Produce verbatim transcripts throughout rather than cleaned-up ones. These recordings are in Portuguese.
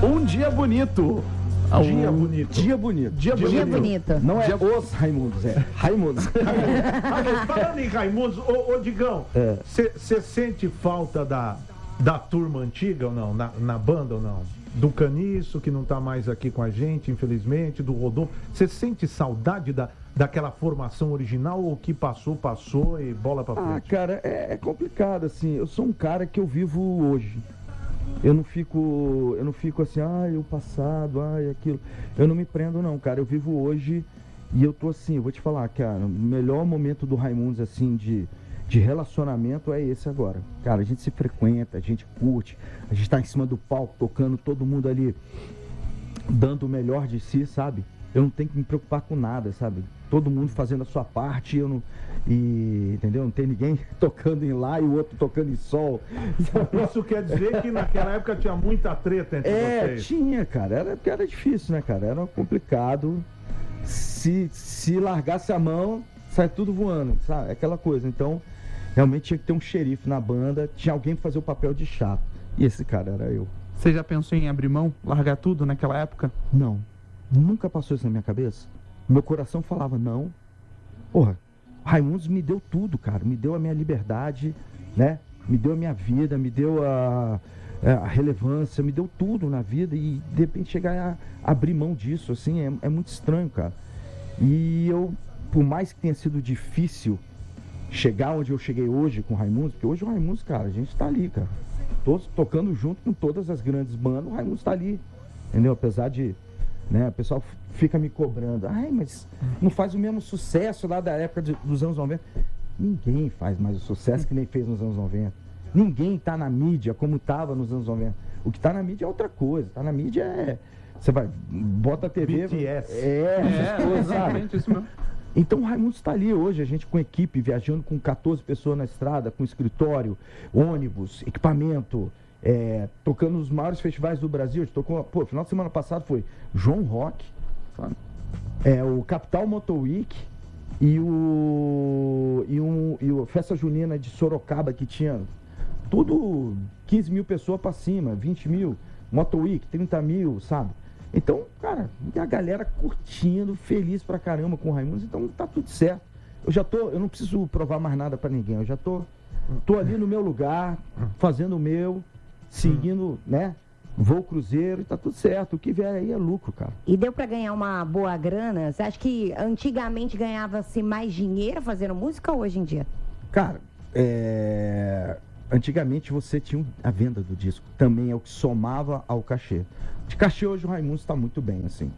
Um dia bonito. Dia bonito. Dia bonito. Dia bonito. Dia bonito. Não é Dia- os Raimundos, é Raimundos. Aliás, falando em Raimundos, ô, ô Digão, É. você sente falta da, da turma antiga ou não? Na, na banda ou não? Do Caniço, que não tá mais aqui com a gente, infelizmente, do Rodolfo. Você sente saudade da, daquela formação original ou que passou, passou e bola pra Ah, frente? cara, é, é complicado, assim. Eu sou um cara que eu vivo hoje. Eu não fico, eu não fico assim, ai, o passado, ai, aquilo. Eu não me prendo, não, cara. Eu vivo hoje e eu tô assim, eu vou te falar, cara, o melhor momento do Raimundos, assim, de, de relacionamento é esse agora. Cara, a gente se frequenta, a gente curte, a gente tá em cima do palco, tocando, todo mundo ali dando o melhor de si, sabe? Eu não tenho que me preocupar com nada, sabe? Todo mundo fazendo a sua parte, eu não... E, entendeu? Não tem ninguém tocando em lá e o outro tocando em sol. Isso quer dizer que naquela época tinha muita treta entre É, vocês. tinha, cara. Era, porque era difícil, né, cara? Era complicado. Se, se largasse a mão, sai tudo voando, sabe? Aquela coisa. Então, realmente tinha que ter um xerife na banda, tinha alguém pra fazer o papel de chato. E esse cara era eu. Você já pensou em abrir mão, largar tudo naquela época? Não. Nunca passou isso na minha cabeça. Meu coração falava, não. Porra, Raimundos me deu tudo, cara. Me deu a minha liberdade, né? Me deu a minha vida, me deu a, a relevância, me deu tudo na vida. E de repente chegar a abrir mão disso, assim, é, é muito estranho, cara. E eu, por mais que tenha sido difícil chegar onde eu cheguei hoje com o Raimundos, porque hoje o Raimundos, cara, a gente tá ali, cara. Todos tocando junto com todas as grandes bandas, o Raimundos tá ali. Entendeu? Apesar de... Né? O pessoal fica me cobrando. Ai, mas não faz o mesmo sucesso lá da época de, dos anos noventa. Ninguém faz mais o sucesso que nem fez nos anos noventa. Ninguém tá na mídia como tava nos anos noventa. O que tá na mídia é outra coisa. Tá na mídia é... Você vai... Bota a T V... B T S. É, essas coisas, sabe? exatamente isso mesmo. Então o Raimundos está ali hoje, a gente com equipe, viajando com quatorze pessoas na estrada, com escritório, ônibus, equipamento... É, tocando nos maiores festivais do Brasil. A gente tocou, pô, final de semana passado foi João Rock, é, o Capital Motor Week e o, e, um, e o Festa Junina de Sorocaba, que tinha tudo quinze mil pessoas para cima, vinte mil, Motor Week, trinta mil, sabe? Então, cara, e a galera curtindo, feliz pra caramba com o Raimundos, então tá tudo certo. Eu já tô, eu não preciso provar mais nada pra ninguém, eu já tô, tô ali no meu lugar, fazendo o meu, seguindo, né? Voo cruzeiro e tá tudo certo. O que vier aí é lucro, cara. E deu pra ganhar uma boa grana? Você acha que antigamente ganhava-se mais dinheiro fazendo música ou hoje em dia? Cara, é... antigamente você tinha a venda do disco. Também é o que somava ao cachê. De cachê hoje o Raimundos tá muito bem, assim.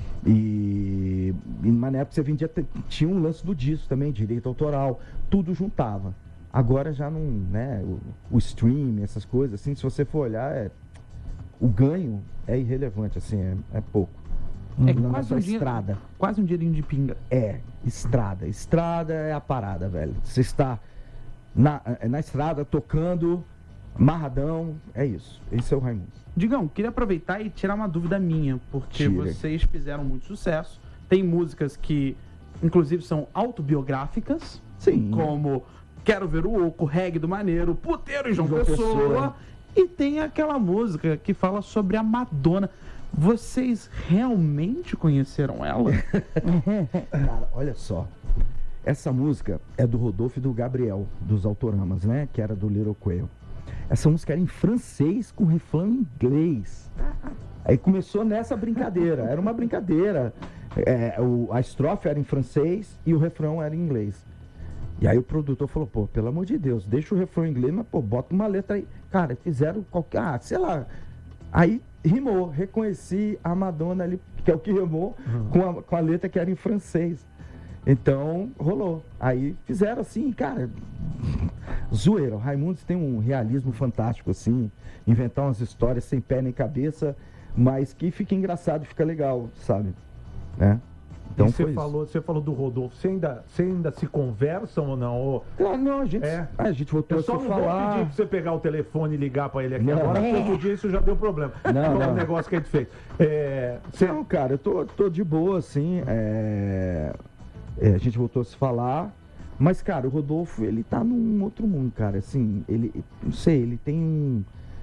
E, e na época você vendia, tinha um lance do disco também, direito autoral, tudo juntava. Agora já não, né, o, o stream, essas coisas, assim, se você for olhar, é, o ganho é irrelevante, assim, é, é pouco. É Na quase nossa um, dinheiro, estrada. quase um dinheirinho de pinga. É, estrada. Estrada é a parada, velho. Você está na, na estrada, tocando, marradão, é isso. Esse é o Raimundos. Digão, queria aproveitar e tirar uma dúvida minha, porque Tira. vocês fizeram muito sucesso. Tem músicas que, inclusive, são autobiográficas, Sim. como Quero Ver o Oco, Reggae do Maneiro, Puteiro e João, João Pessoa. Pessoa. E tem aquela música que fala sobre a Madonna. Vocês realmente conheceram ela? Cara, olha só. Essa música é do Rodolfo e do Gabriel, dos Autoramas, né? Que era do Little Quail. Essa música era em francês com refrão em inglês. Aí começou nessa brincadeira. Era uma brincadeira. É, o, a estrofe era em francês e o refrão era em inglês. E aí o produtor falou, pô, pelo amor de Deus, deixa o refrão em inglês, mas pô, bota uma letra aí. Cara, fizeram qualquer... Ah, sei lá. Aí rimou. Reconheci a Madonna ali, que é o que rimou, uhum. com, a, com a letra que era em francês. Então, rolou. Aí fizeram assim, cara... Zoeira. O Raimundos tem um realismo fantástico, assim. Inventar umas histórias sem pé nem cabeça, mas que fica engraçado, fica legal, sabe? Né? Então e você foi falou, você falou do Rodolfo, você ainda, você ainda se conversam ou não? Ou... Claro, não, a gente, é. a gente voltou eu a se só não falar. vou pedir pra você pegar o telefone e ligar pra ele aqui não. agora, porque outro dia isso já deu problema. Não, Foi não. um negócio que a gente fez. É, você... Não, cara, eu tô, tô de boa, assim. É... É, a gente voltou a se falar. Mas, cara, o Rodolfo, ele tá num outro mundo, cara. Assim, ele, não sei, ele tem um...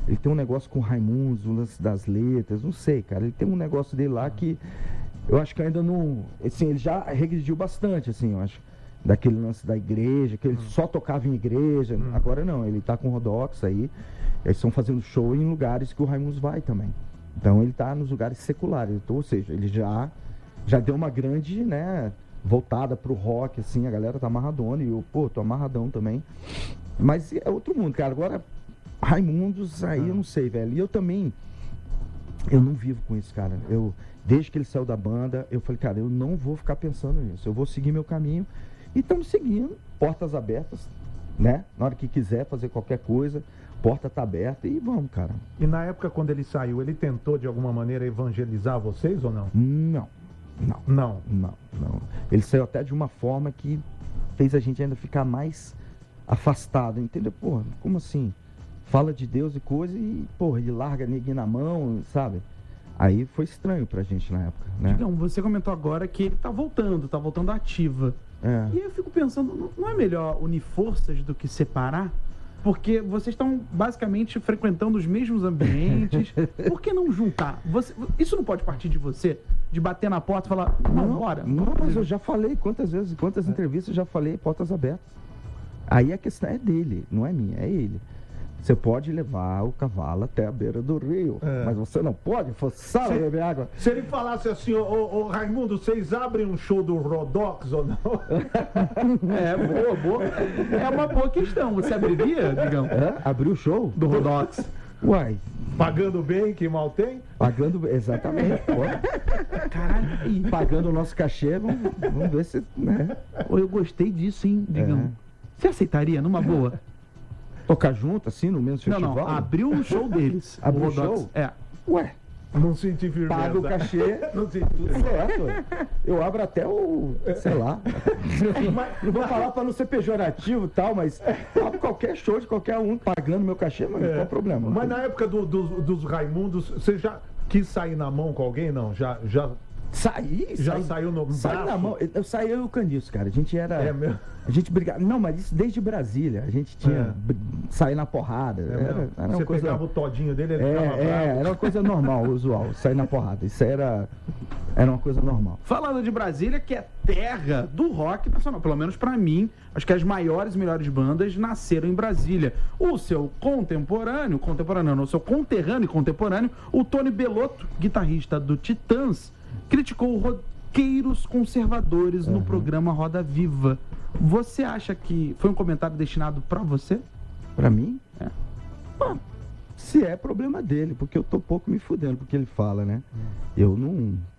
Ele tem um negócio com o Raimundos, o lance das letras, não sei, cara. Ele tem um negócio dele lá que eu acho que ainda não... Assim, ele já regrediu bastante, assim, eu acho. Daquele lance da igreja, que ele hum. só tocava em igreja. Hum. Agora não, ele tá com o Rodox aí. Eles estão fazendo show em lugares que o Raimundos vai também. Então ele tá nos lugares seculares. Então, ou seja, ele já, já deu uma grande, né, voltada pro rock, assim. A galera tá amarradona e eu, pô, tô amarradão também. Mas é outro mundo, cara. Agora... Raimundos, aí ah. eu não sei, velho. E eu também, eu não vivo com isso, cara. Eu, desde que ele saiu da banda, eu falei, cara, eu não vou ficar pensando nisso. Eu vou seguir meu caminho. E estamos seguindo, portas abertas, né? Na hora que quiser fazer qualquer coisa, porta tá aberta e vamos, cara. E na época, quando ele saiu, ele tentou, de alguma maneira, evangelizar vocês ou não? Não, não. Não? Não, não. Ele saiu até de uma forma que fez a gente ainda ficar mais afastado, entendeu? Pô, como assim? Fala de Deus e coisa e, porra, ele larga ninguém na mão, sabe? Aí foi estranho pra gente na época, né? Digão, você comentou agora que ele tá voltando, tá voltando ativa. É. E eu fico pensando, não é melhor unir forças do que separar? Porque vocês estão basicamente frequentando os mesmos ambientes. Por que não juntar? Você, isso não pode partir de você? De bater na porta e falar, não, bora. Não, mas eu já falei quantas vezes, quantas é. entrevistas eu já falei, portas abertas. Aí a questão é dele, não é minha, é ele. Você pode levar o cavalo até a beira do rio, é. mas você não pode forçar a beber água. Se ele falasse assim, ô, ô, ô Raimundo, vocês abrem um show do Rodox ou não? É, boa, boa. É uma boa questão. Você abriria, Digão? É? Abrir o show? Do Rodox. Uai. Pagando bem, que mal tem? Pagando, exatamente. Caralho. E pagando o nosso cachê, vamos, vamos ver se... Né? Pô, eu gostei disso, hein, Digão? É. Você aceitaria, numa boa? Tocar junto, assim, no mesmo festival? Não, não, abriu o show deles. Abriu o show? É. Ué. Não senti firmeza. Paga o cachê. Não senti tudo certo. Eu abro até o, sei lá. Não vou falar pra não ser pejorativo e tal, mas abro qualquer show de qualquer um, pagando meu cachê, mas é. qual é o problema? Mas na época do, do, dos Raimundos, você já quis sair na mão com alguém? Não, já... já... Saí? Já saí, saiu no saí braço? na mão. Eu saí eu e o Caniço, cara. A gente era... É mesmo? A gente brigava... Não, mas isso desde Brasília. A gente tinha... É. Sair na porrada. É era, era Você uma coisa... pegava o todinho dele, ele é, ficava é, bravo. era uma coisa normal, usual. Sair na porrada. Isso era... Era uma coisa normal. Falando de Brasília, que é terra do rock nacional. Pelo menos pra mim, acho que as maiores e melhores bandas nasceram em Brasília. O seu contemporâneo, contemporâneo não, o seu conterrâneo e contemporâneo, o Tony Bellotto, guitarrista do Titãs, criticou o roqueiros conservadores uhum. no programa Roda Viva. Você acha que foi um comentário destinado pra você? Pra mim? É. Bom, se é problema dele, porque eu tô pouco me fudendo com o que ele fala, né? Uhum. Eu não...